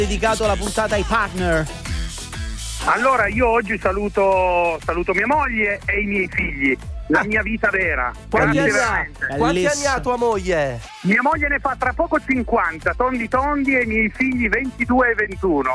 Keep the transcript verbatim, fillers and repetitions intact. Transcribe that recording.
dedicato la puntata ai partner. Allora, io oggi saluto, saluto mia moglie e i miei figli, la mia vita vera. Quanti Grazie anni ha? veramente. Quanti anni ha tua moglie? Mia moglie ne fa tra poco cinquanta, tondi tondi, e i miei figli ventidue e ventuno.